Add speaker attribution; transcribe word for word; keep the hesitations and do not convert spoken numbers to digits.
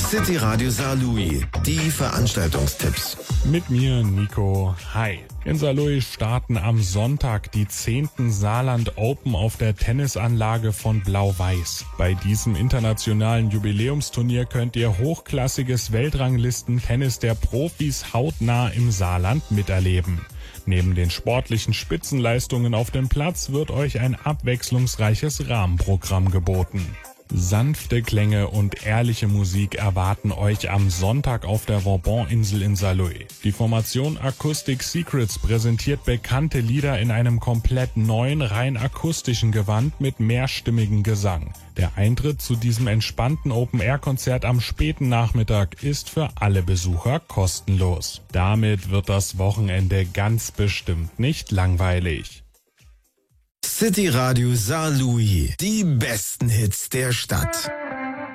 Speaker 1: City Radio Saarlouis, die Veranstaltungstipps.
Speaker 2: Mit mir, Nico. Hi. In Saarlouis starten am Sonntag die zehnten Saarland Open auf der Tennisanlage von Blau-Weiß. Bei diesem internationalen Jubiläumsturnier könnt ihr hochklassiges Weltranglisten-Tennis der Profis hautnah im Saarland miterleben. Neben den sportlichen Spitzenleistungen auf dem Platz wird euch ein abwechslungsreiches Rahmenprogramm geboten. Sanfte Klänge und ehrliche Musik erwarten euch am Sonntag auf der Vauban-Insel in Saarlouis. Die Formation Acoustic Secrets präsentiert bekannte Lieder in einem komplett neuen, rein akustischen Gewand mit mehrstimmigem Gesang. Der Eintritt zu diesem entspannten Open-Air-Konzert am späten Nachmittag ist für alle Besucher kostenlos. Damit wird das Wochenende ganz bestimmt nicht langweilig.
Speaker 1: City Radio Saarlouis, die besten Hits der Stadt.